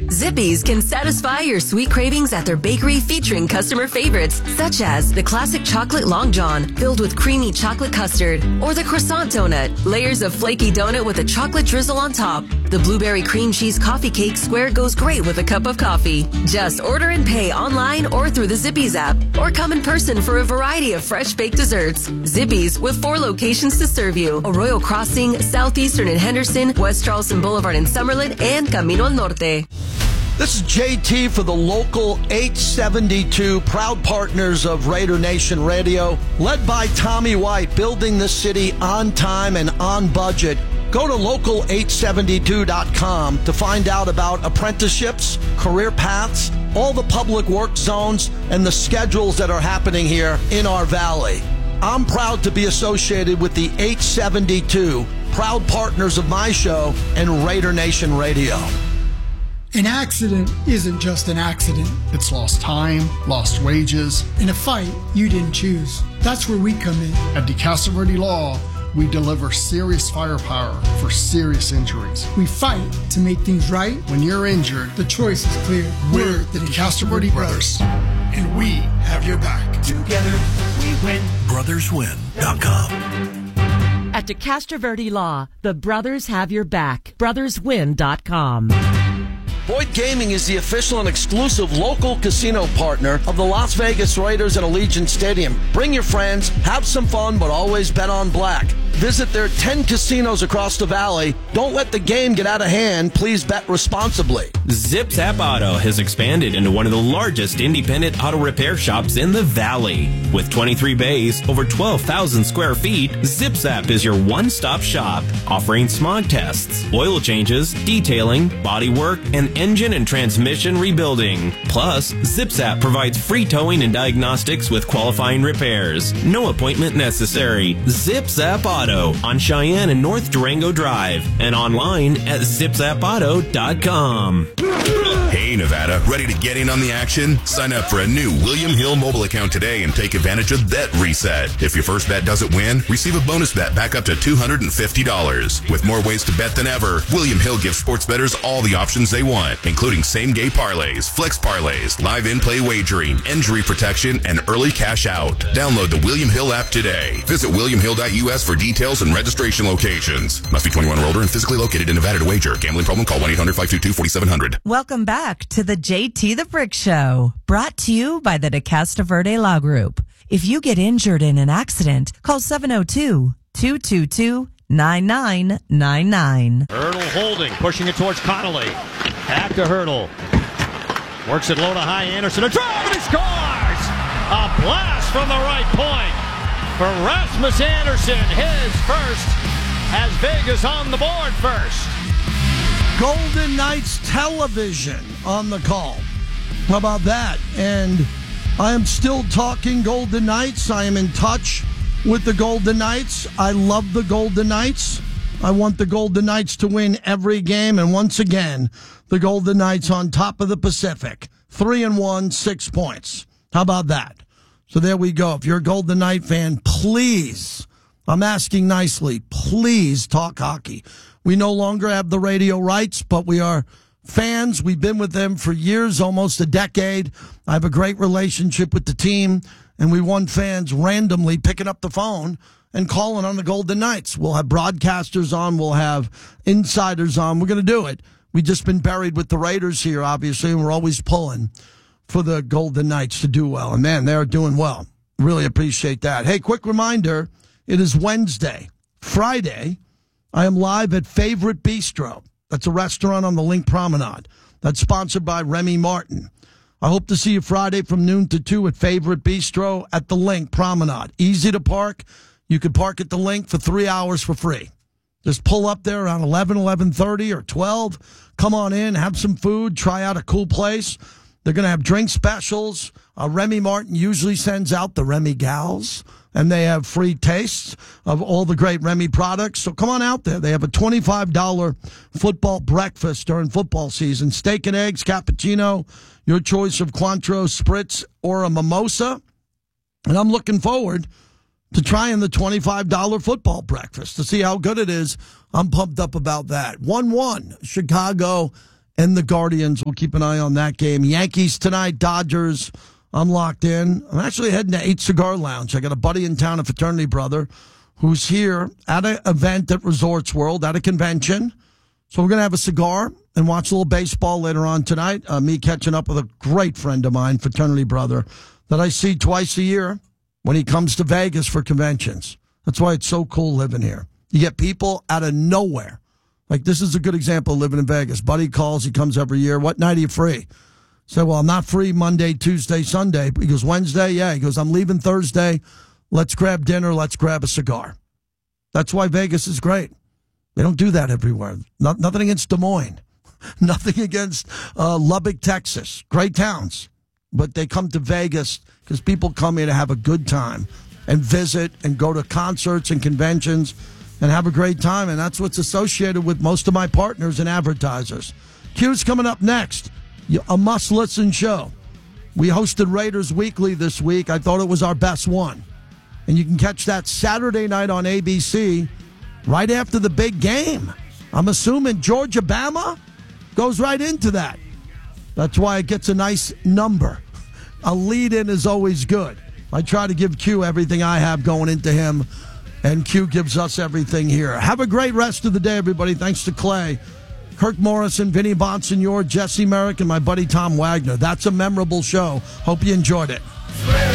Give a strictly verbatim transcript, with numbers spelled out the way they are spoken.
Zippy's can satisfy your sweet cravings at their bakery featuring customer favorites, such as the classic chocolate Long John filled with creamy chocolate custard, or the croissant donut, layers of flaky donut with a chocolate drizzle on top. The blueberry cream cheese coffee cake square goes great with a cup of coffee. Just order and pay online or through the Zippy's app, or come in person for a variety of fresh baked desserts. Zippy's, with four locations to serve you: Arroyo Crossing, Southeastern in Henderson, West Charleston Boulevard in Summerlin, and Camino al Norte. This is J T for the local eight seventy-two, proud partners of Raider Nation Radio, led by Tommy White, building the city on time and on budget. Go to local eight seventy-two dot com to find out about apprenticeships, career paths, all the public work zones, and the schedules that are happening here in our valley. I'm proud to be associated with the eight seventy-two, proud partners of my show and Raider Nation Radio. An accident isn't just an accident. It's lost time, lost wages. In a fight you didn't choose. That's where we come in. At DeCastro Verde Law, we deliver serious firepower for serious injuries. We fight to make things right. When you're injured, the choice is clear. We're the DeCastro Verde Brothers, and we have your back. Together we win. brothers win dot com. At DeCastro Verde Law, the brothers have your back. brothers win dot com. Boyd Gaming is the official and exclusive local casino partner of the Las Vegas Raiders at Allegiant Stadium. Bring your friends, have some fun, but always bet on black. Visit their ten casinos across the valley. Don't let the game get out of hand. Please bet responsibly. Zip Zap Auto has expanded into one of the largest independent auto repair shops in the valley. With twenty-three bays, over twelve thousand square feet, Zip Zap is your one-stop shop, offering smog tests, oil changes, detailing, body work, and engine and transmission rebuilding. Plus, Zip Zap provides free towing and diagnostics with qualifying repairs. No appointment necessary. Zip Zap Auto on Cheyenne and North Durango Drive, and online at zip zap auto dot com. Hey, Nevada, ready to get in on the action? Sign up for a new William Hill mobile account today and take advantage of Bet Reset. If your first bet doesn't win, receive a bonus bet back up to two hundred fifty dollars. With more ways to bet than ever, William Hill gives sports bettors all the options they want, including same-game parlays, flex parlays, live in-play wagering, injury protection, and early cash out. Download the William Hill app today. Visit william hill dot u s for details and registration locations. Must be twenty-one or older and physically located in Nevada to wager. Gambling problem? Call one eight hundred five two two four seven zero zero. Welcome back to the J T the Brick Show, brought to you by the DeCastro Verde Law Group. If you get injured in an accident, call seven oh two, two two two, nine nine nine nine. Hurdle holding, pushing it towards Connolly. Back to Hurdle. Works it low to high. Anderson, a drive, and he scores! A blast from the right point for Rasmus Anderson, his first, as Vegas on the board first. Golden Knights television on the call. How about that? And I am still talking Golden Knights. I am in touch with the Golden Knights. I love the Golden Knights. I want the Golden Knights to win every game. And once again, the Golden Knights on top of the Pacific. Three and one, six points. How about that? So there we go. If you're a Golden Knight fan, please, I'm asking nicely, please talk hockey. We no longer have the radio rights, but we are fans. We've been with them for years, almost a decade. I have a great relationship with the team, and we want fans randomly picking up the phone and calling on the Golden Knights. We'll have broadcasters on. We'll have insiders on. We're going to do it. We've just been buried with the Raiders here, obviously, and we're always pulling for the Golden Knights to do well. And, man, they're doing well. Really appreciate that. Hey, quick reminder, it is Wednesday. Friday, I am live at Favorite Bistro. That's a restaurant on the Link Promenade. That's sponsored by Remy Martin. I hope to see you Friday from noon to two at Favorite Bistro at the Link Promenade. Easy to park. You can park at the Link for three hours for free. Just pull up there around eleven, eleven thirty or twelve. Come on in, have some food, try out a cool place. They're going to have drink specials. Uh, Remy Martin usually sends out the Remy Gals, and they have free tastes of all the great Remy products. So come on out there. They have a twenty-five dollars football breakfast during football season. Steak and eggs, cappuccino, your choice of Cointreau, Spritz, or a mimosa. And I'm looking forward to trying the twenty-five dollars football breakfast to see how good it is. I'm pumped up about that. one one, Chicago and the Guardians. We'll keep an eye on that game. Yankees tonight, Dodgers. I'm locked in. I'm actually heading to Eight Cigar Lounge. I got a buddy in town, a fraternity brother, who's here at an event at Resorts World, at a convention. So we're going to have a cigar and watch a little baseball later on tonight. Uh, me catching up with a great friend of mine, fraternity brother, that I see twice a year when he comes to Vegas for conventions. That's why it's so cool living here. You get people out of nowhere. Like, this is a good example of living in Vegas. Buddy calls, he comes every year. What night are you free? I said, well, I'm not free Monday, Tuesday, Sunday. He goes, Wednesday? Yeah. He goes, I'm leaving Thursday. Let's grab dinner. Let's grab a cigar. That's why Vegas is great. They don't do that everywhere. Not, nothing against Des Moines. Nothing against uh, Lubbock, Texas. Great towns. But they come to Vegas because people come here to have a good time and visit and go to concerts and conventions and have a great time. And that's what's associated with most of my partners and advertisers. Q's coming up next. A must-listen show. We hosted Raiders Weekly this week. I thought it was our best one. And you can catch that Saturday night on A B C right after the big game. I'm assuming Georgia-Bama goes right into that. That's why it gets a nice number. A lead-in is always good. I try to give Q everything I have going into him, and Q gives us everything here. Have a great rest of the day, everybody. Thanks to Clay, Kirk Morrison, Vinny Bonsignor, Jesse Merrick, and my buddy Tom Wagner. That's a memorable show. Hope you enjoyed it.